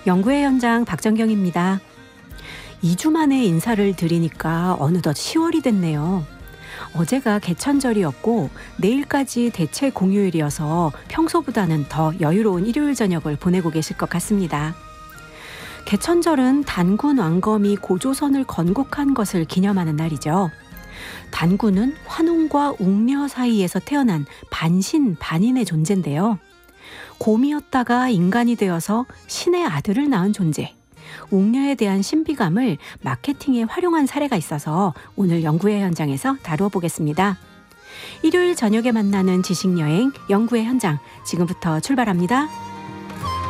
연구의 현장 박정경입니다. 2주 만에 인사를 드리니까 어느덧 10월이 됐네요. 어제가 개천절이었고 내일까지 대체 공휴일이어서 평소보다는 더 여유로운 일요일 저녁을 보내고 계실 것 같습니다. 개천절은 단군 왕검이 고조선을 건국한 것을 기념하는 날이죠. 단군은 환웅과 웅녀 사이에서 태어난 반신 반인의 존재인데요. 곰이었다가 인간이 되어서 신의 아들을 낳은 존재. 웅녀에 대한 신비감을 마케팅에 활용한 사례가 있어서 오늘 연구의 현장에서 다루어 보겠습니다. 일요일 저녁에 만나는 지식여행 연구의 현장 지금부터 출발합니다.